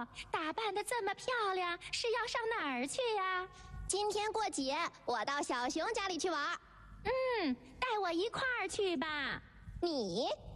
打扮得这么漂亮，是要上哪儿去呀？ 今天过节，我到小熊家里去玩。 带我一块儿去吧。 你